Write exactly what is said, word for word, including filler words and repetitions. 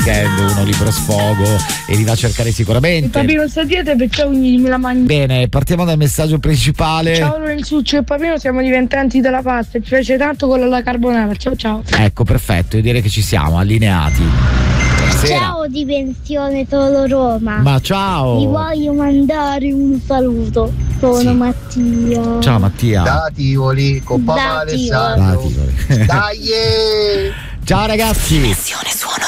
weekend, uno libero sfogo e li va a cercare sicuramente. Il papino sta a dieta perciò quindi me la mangio. Bene, partiamo dal messaggio principale. Ciao Lorenzuccio e Papino, siamo diventati della pasta, ci piace tanto quello alla carbonara, ciao ciao. Ecco, perfetto, io direi che ci siamo, allineati. Buonasera. Ciao di pensione solo Roma. Ma ciao. Vi voglio mandare un saluto. Sono sì. Mattia. Ciao Mattia. Da Tivoli, con papà Alessandro. Da Tivoli. Dai! Ciao ragazzi. Dimensione suona.